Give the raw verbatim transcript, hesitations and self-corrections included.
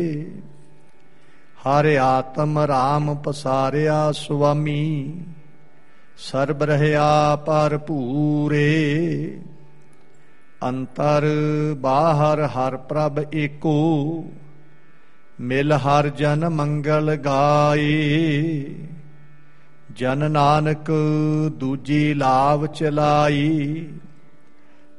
ਹਰ ਆਤਮ ਰਾਮ ਪਸਾਰਿਆ ਸੁਆਮੀ, ਸਰਬ ਰਹਿਆ ਭਰਪੂਰੇ। ਅੰਤਰ ਬਾਹਰ ਹਰ ਪ੍ਰਭ ਏਕੋ, ਮਿਲ ਹਰ ਜਨ ਮੰਗਲ ਗਾਏ। ਜਨ ਨਾਨਕ ਦੂਜੀ ਲਾਭ ਚਲਾਈ,